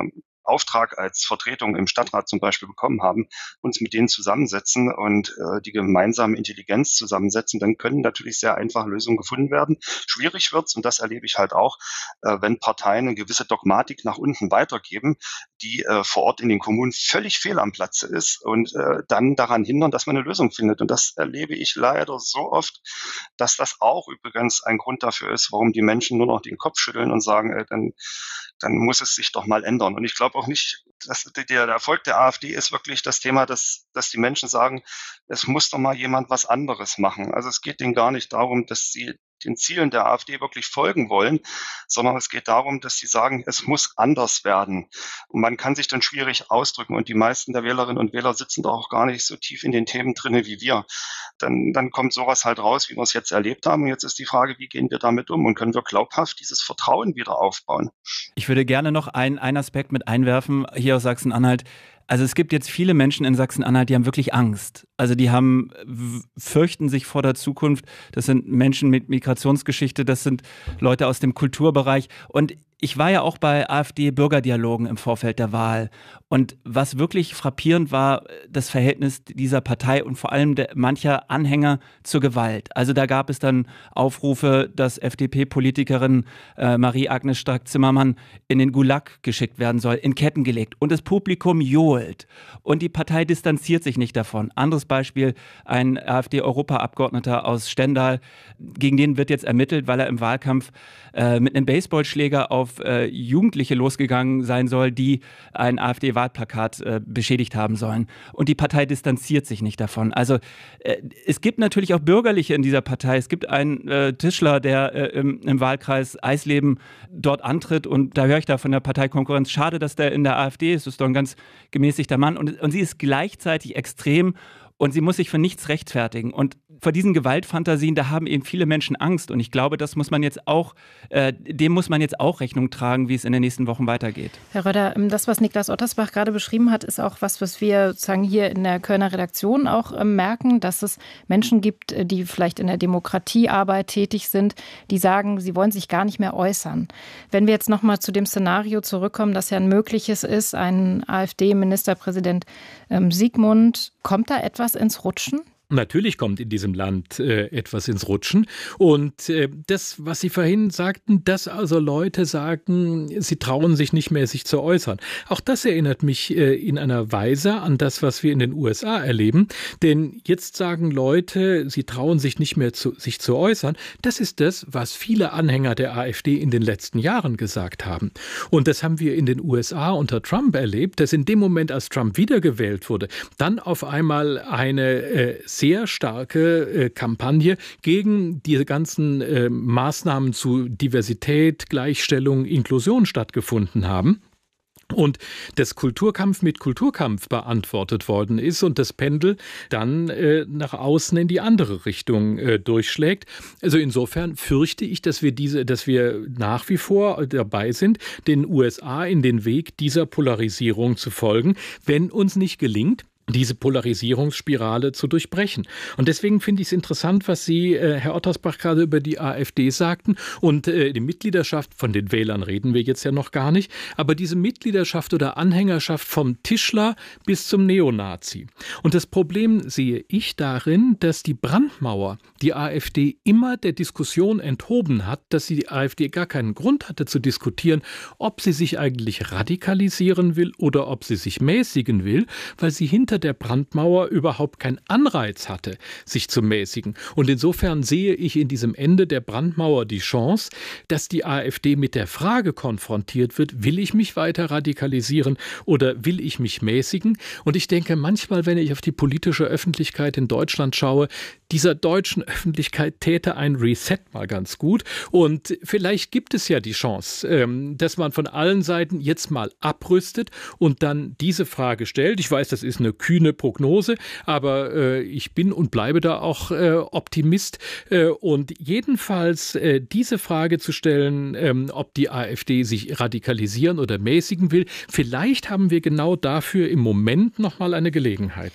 Auftrag als Vertretung im Stadtrat zum Beispiel bekommen haben, uns mit denen zusammensetzen und äh, die gemeinsame Intelligenz zusammensetzen, dann können natürlich sehr einfache Lösungen gefunden werden. Schwierig wird's, und das erlebe ich halt auch, äh, wenn Parteien eine gewisse Dogmatik nach unten weitergeben, die äh, vor Ort in den Kommunen völlig fehl am Platze ist und äh, dann daran hindern, dass man eine Lösung findet. Und das erlebe ich leider so oft, dass das auch übrigens ein Grund dafür ist, warum die Menschen nur noch den Kopf schütteln und sagen, äh, dann, dann muss es sich doch mal ändern. Und ich glaube auch nicht, dass der, der Erfolg der AfD ist wirklich das Thema, dass, dass die Menschen sagen, es muss doch mal jemand was anderes machen. Also es geht denen gar nicht darum, dass sie den Zielen der AfD wirklich folgen wollen, sondern es geht darum, dass sie sagen, es muss anders werden. Und man kann sich dann schwierig ausdrücken und die meisten der Wählerinnen und Wähler sitzen doch auch gar nicht so tief in den Themen drinne wie wir. Dann, dann kommt sowas halt raus, wie wir es jetzt erlebt haben. Und jetzt ist die Frage, wie gehen wir damit um und können wir glaubhaft dieses Vertrauen wieder aufbauen? Ich würde gerne noch einen, einen Aspekt mit einwerfen, hier aus Sachsen-Anhalt. Also es gibt jetzt viele Menschen in Sachsen-Anhalt, die haben wirklich Angst. Also die haben, fürchten sich vor der Zukunft. Das sind Menschen mit Migrationsgeschichte, das sind Leute aus dem Kulturbereich. Und ich war ja auch bei AfD-Bürgerdialogen im Vorfeld der Wahl. Und was wirklich frappierend war, das Verhältnis dieser Partei und vor allem der, mancher Anhänger zur Gewalt. Also da gab es dann Aufrufe, dass F D P-Politikerin äh, Marie-Agnes Strack-Zimmermann in den Gulag geschickt werden soll, in Ketten gelegt. Und das Publikum johlt. Und die Partei distanziert sich nicht davon. Anderes Beispiel, ein AfD-Europaabgeordneter aus Stendal, gegen den wird jetzt ermittelt, weil er im Wahlkampf äh, mit einem Baseballschläger auf Äh, Jugendliche losgegangen sein soll, die ein AfD-Wahlplakat äh, beschädigt haben sollen. Und die Partei distanziert sich nicht davon. Also äh, es gibt natürlich auch Bürgerliche in dieser Partei. Es gibt einen äh, Tischler, der äh, im, im Wahlkreis Eisleben dort antritt und da höre ich da von der Parteikonkurrenz, schade, dass der in der AfD ist, das ist doch ein ganz gemäßigter Mann. Und, und sie ist gleichzeitig extrem und sie muss sich für nichts rechtfertigen. Und vor diesen Gewaltfantasien, da haben eben viele Menschen Angst. Und ich glaube, das muss man jetzt auch, äh, dem muss man jetzt auch Rechnung tragen, wie es in den nächsten Wochen weitergeht. Herr Röder, das, was Niklas Ottersbach gerade beschrieben hat, ist auch was, was wir sozusagen hier in der Kölner Redaktion auch äh, merken, dass es Menschen gibt, die vielleicht in der Demokratiearbeit tätig sind, die sagen, sie wollen sich gar nicht mehr äußern. Wenn wir jetzt nochmal zu dem Szenario zurückkommen, dass ja ein mögliches ist, ein AfD-Ministerpräsident ähm, Sigmund, kommt da etwas ins Rutschen? Natürlich kommt in diesem Land äh, etwas ins Rutschen. Und äh, das, was Sie vorhin sagten, dass also Leute sagen, sie trauen sich nicht mehr, sich zu äußern. Auch das erinnert mich äh, in einer Weise an das, was wir in den U S A erleben. Denn jetzt sagen Leute, sie trauen sich nicht mehr, zu, sich zu äußern. Das ist das, was viele Anhänger der AfD in den letzten Jahren gesagt haben. Und das haben wir in den U S A unter Trump erlebt, dass in dem Moment, als Trump wiedergewählt wurde, dann auf einmal eine äh, sehr starke äh, Kampagne gegen diese ganzen äh, Maßnahmen zu Diversität, Gleichstellung, Inklusion stattgefunden haben. Und das Kulturkampf mit Kulturkampf beantwortet worden ist und das Pendel dann äh, nach außen in die andere Richtung äh, durchschlägt. Also insofern fürchte ich, dass wir diese, dass wir nach wie vor dabei sind, den U S A in den Weg dieser Polarisierung zu folgen, wenn uns nicht gelingt, diese Polarisierungsspirale zu durchbrechen. Und deswegen finde ich es interessant, was Sie, äh, Herr Ottersbach, gerade über die AfD sagten. Und äh, die Mitgliedschaft, von den Wählern reden wir jetzt ja noch gar nicht, aber diese Mitgliedschaft oder Anhängerschaft vom Tischler bis zum Neonazi. Und das Problem sehe ich darin, dass die Brandmauer die AfD immer der Diskussion enthoben hat, dass die AfD gar keinen Grund hatte zu diskutieren, ob sie sich eigentlich radikalisieren will oder ob sie sich mäßigen will, weil sie hinter der Brandmauer überhaupt keinen Anreiz hatte, sich zu mäßigen. Und insofern sehe ich in diesem Ende der Brandmauer die Chance, dass die AfD mit der Frage konfrontiert wird, will ich mich weiter radikalisieren oder will ich mich mäßigen? Und ich denke manchmal, wenn ich auf die politische Öffentlichkeit in Deutschland schaue, dieser deutschen Öffentlichkeit täte ein Reset mal ganz gut. Und vielleicht gibt es ja die Chance, dass man von allen Seiten jetzt mal abrüstet und dann diese Frage stellt. Ich weiß, das ist eine kühne Prognose, aber äh, ich bin und bleibe da auch äh, Optimist. Äh, und jedenfalls äh, diese Frage zu stellen, ähm, ob die AfD sich radikalisieren oder mäßigen will, vielleicht haben wir genau dafür im Moment noch mal eine Gelegenheit.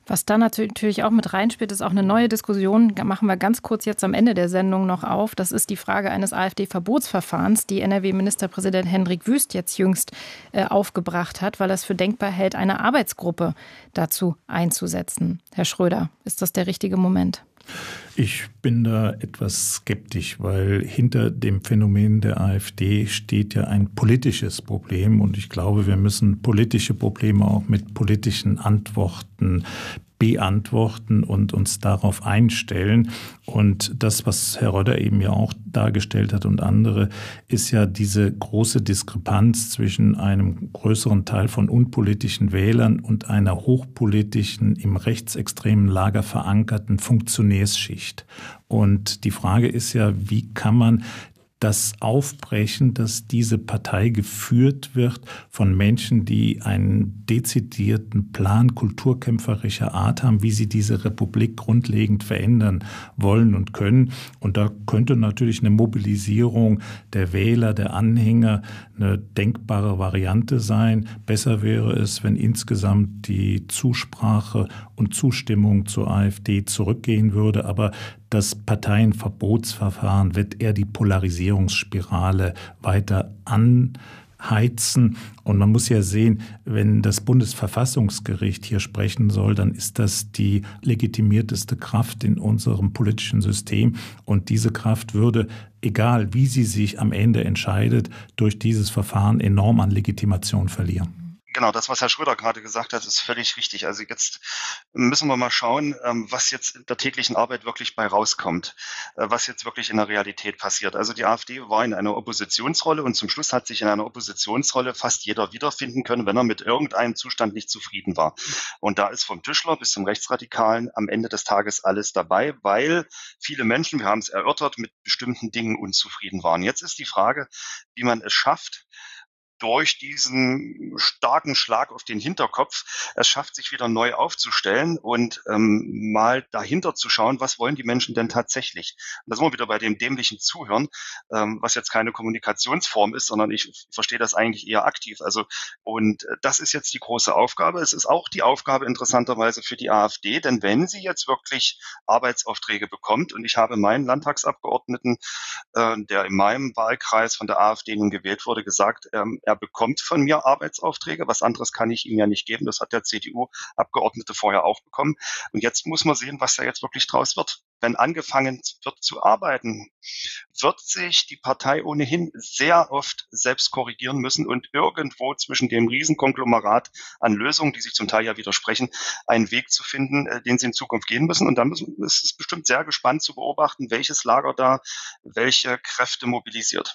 Was da natürlich auch mit reinspielt, ist auch eine neue Diskussion, da machen wir ganz kurz jetzt am Ende der Sendung noch auf. Das ist die Frage eines AfD-Verbotsverfahrens, die N R W-Ministerpräsident Hendrik Wüst jetzt jüngst äh, aufgebracht hat, weil er es für denkbar hält, eine Arbeitsgruppe dazu einzusetzen. Herr Schröder, ist das der richtige Moment? Ich bin da etwas skeptisch, weil hinter dem Phänomen der AfD steht ja ein politisches Problem. Und ich glaube, wir müssen politische Probleme auch mit politischen Antworten beantworten und uns darauf einstellen. Und das, was Herr Rodder eben ja auch dargestellt hat und andere, ist ja diese große Diskrepanz zwischen einem größeren Teil von unpolitischen Wählern und einer hochpolitischen, im rechtsextremen Lager verankerten Funktionärsschicht. Und die Frage ist ja, wie kann man das aufbrechen, dass diese Partei geführt wird von Menschen, die einen dezidierten Plan kulturkämpferischer Art haben, wie sie diese Republik grundlegend verändern wollen und können. Und da könnte natürlich eine Mobilisierung der Wähler, der Anhänger eine denkbare Variante sein. Besser wäre es, wenn insgesamt die Zusprache und Zustimmung zur AfD zurückgehen würde. Aber das Parteienverbotsverfahren wird eher die Polarisierungsspirale weiter anheizen. Und man muss ja sehen, wenn das Bundesverfassungsgericht hier sprechen soll, dann ist das die legitimierteste Kraft in unserem politischen System. Und diese Kraft würde, egal wie sie sich am Ende entscheidet, durch dieses Verfahren enorm an Legitimation verlieren. Genau, das, was Herr Schröder gerade gesagt hat, ist völlig richtig. Also jetzt müssen wir mal schauen, was jetzt in der täglichen Arbeit wirklich bei rauskommt, was jetzt wirklich in der Realität passiert. Also die AfD war in einer Oppositionsrolle und zum Schluss hat sich in einer Oppositionsrolle fast jeder wiederfinden können, wenn er mit irgendeinem Zustand nicht zufrieden war. Und da ist vom Tischler bis zum Rechtsradikalen am Ende des Tages alles dabei, weil viele Menschen, wir haben es erörtert, mit bestimmten Dingen unzufrieden waren. Jetzt ist die Frage, wie man es schafft, durch diesen starken Schlag auf den Hinterkopf es schafft, sich wieder neu aufzustellen und ähm, mal dahinter zu schauen, was wollen die Menschen denn tatsächlich. Und da sind wir wieder bei dem dämlichen Zuhören, ähm, was jetzt keine Kommunikationsform ist, sondern ich verstehe das eigentlich eher aktiv. Also und das ist jetzt die große Aufgabe. Es ist auch die Aufgabe interessanterweise für die AfD, denn wenn sie jetzt wirklich Arbeitsaufträge bekommt, und ich habe meinen Landtagsabgeordneten, äh, der in meinem Wahlkreis von der AfD nun gewählt wurde, gesagt, ähm, er bekommt von mir Arbeitsaufträge. Was anderes kann ich ihm ja nicht geben. Das hat der C D U-Abgeordnete vorher auch bekommen. Und jetzt muss man sehen, was da jetzt wirklich draus wird. Wenn angefangen wird zu arbeiten, wird sich die Partei ohnehin sehr oft selbst korrigieren müssen und irgendwo zwischen dem Riesenkonglomerat an Lösungen, die sich zum Teil ja widersprechen, einen Weg zu finden, den sie in Zukunft gehen müssen. Und dann müssen, ist es bestimmt sehr gespannt zu beobachten, welches Lager da welche Kräfte mobilisiert.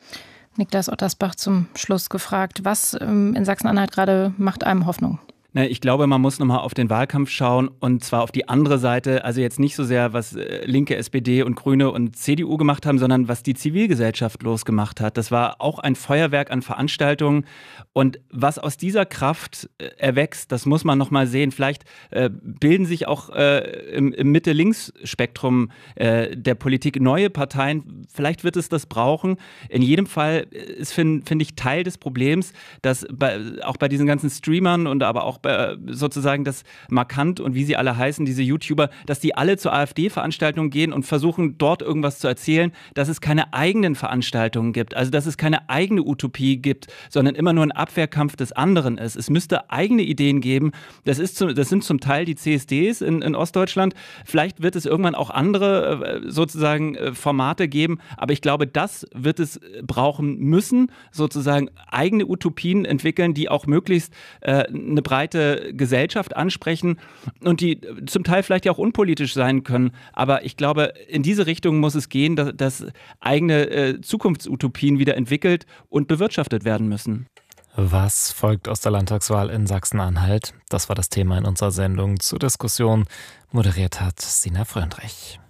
Niklas Ottersbach zum Schluss gefragt, was ähm, in Sachsen-Anhalt gerade macht einem Hoffnung? Ich glaube, man muss nochmal auf den Wahlkampf schauen und zwar auf die andere Seite, also jetzt nicht so sehr, was Linke, S P D und Grüne und C D U gemacht haben, sondern was die Zivilgesellschaft losgemacht hat. Das war auch ein Feuerwerk an Veranstaltungen und was aus dieser Kraft erwächst, das muss man nochmal sehen. Vielleicht äh, bilden sich auch äh, im, im Mitte-Links-Spektrum äh, der Politik neue Parteien. Vielleicht wird es das brauchen. In jedem Fall ist, finde find ich, Teil des Problems, dass bei, auch bei diesen ganzen Streamern und aber auch sozusagen das markant und wie sie alle heißen, diese YouTuber, dass die alle zur AfD-Veranstaltung gehen und versuchen, dort irgendwas zu erzählen, dass es keine eigenen Veranstaltungen gibt, also dass es keine eigene Utopie gibt, sondern immer nur ein Abwehrkampf des anderen ist. Es müsste eigene Ideen geben. Das, ist zu, das sind zum Teil die C S Ds in, in Ostdeutschland. Vielleicht wird es irgendwann auch andere sozusagen Formate geben, aber ich glaube, das wird es brauchen müssen, sozusagen eigene Utopien entwickeln, die auch möglichst äh, eine breite Gesellschaft ansprechen und die zum Teil vielleicht ja auch unpolitisch sein können. Aber ich glaube, in diese Richtung muss es gehen, dass, dass eigene äh, Zukunftsutopien wieder entwickelt und bewirtschaftet werden müssen. Was folgt aus der Landtagswahl in Sachsen-Anhalt? Das war das Thema in unserer Sendung zur Diskussion. Moderiert hat Sina Fröndrich.